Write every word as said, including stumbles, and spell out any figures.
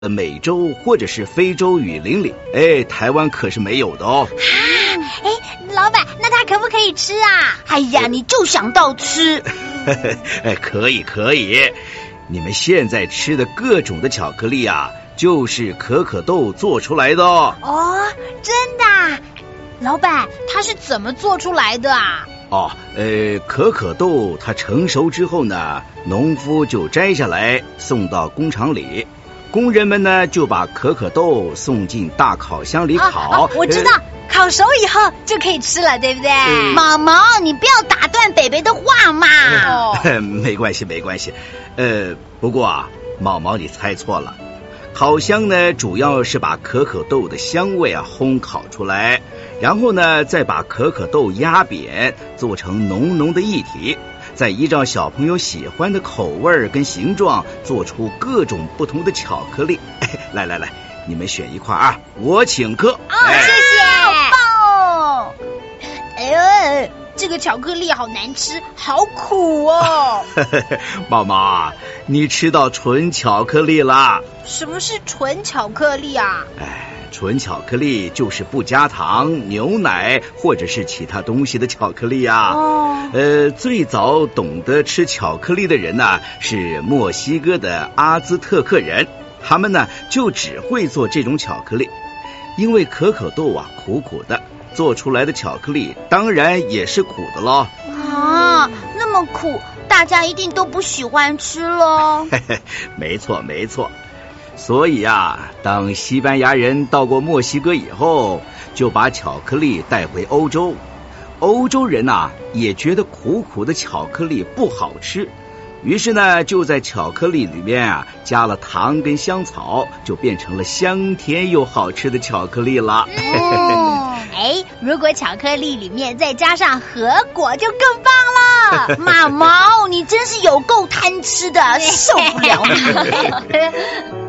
美洲或者是非洲雨林里，哎，台湾可是没有的哦。 啊，哎，老板，那它可不可以吃啊？ 哎呀，你就想到吃。 哎，可以可以，你们现在吃的各种的巧克力啊，就是可可豆做出来的哦。 哦，真的啊？老板，它是怎么做出来的啊？ 哦，呃，可可豆它成熟之后呢，农夫就摘下来送到工厂里。工人们呢就把可可豆送进大烤箱里烤。 啊啊、我知道、呃，烤熟以后就可以吃了，对不对？ 嗯、毛毛，你不要打断北北的话嘛。 哦、没关系，没关系。呃，不过啊，毛毛你猜错了。烤箱呢，主要是把可可豆的香味啊烘烤出来，然后呢，再把可可豆压扁，做成浓浓的液体。再依照小朋友喜欢的口味跟形状，做出各种不同的巧克力。哎、来来来，你们选一块啊，我请客。 哦，哎、谢谢， 好棒哦！ 哎呦，这个巧克力好难吃，好苦哦。 妈妈，你吃到纯巧克力啦？ 什么是纯巧克力啊？ 哎。纯巧克力就是不加糖、牛奶或者是其他东西的巧克力啊。 哦， 呃，最早懂得吃巧克力的人呢、啊，是墨西哥的阿兹特克人，他们呢就只会做这种巧克力，因为可可豆啊苦苦的，做出来的巧克力当然也是苦的咯。 啊，那么苦，大家一定都不喜欢吃咯。 嘿嘿，没错没错。所以啊，当西班牙人到过墨西哥以后，就把巧克力带回欧洲。欧洲人啊，也觉得苦苦的巧克力不好吃，于是呢，就在巧克力里面啊加了糖跟香草，就变成了香甜又好吃的巧克力了。 嗯，哎，如果巧克力里面再加上核果，就更棒了。 马毛，你真是有够贪吃的，受不了你。